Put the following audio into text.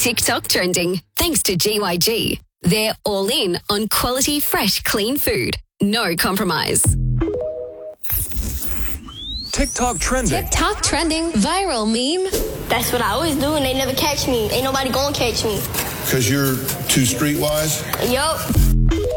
TikTok trending thanks to GYG. They're all in on quality, fresh, clean food. No compromise. TikTok trending. TikTok trending viral meme. That's what I always do and they never catch me. Ain't nobody gonna catch me. Because you're too streetwise? Yup.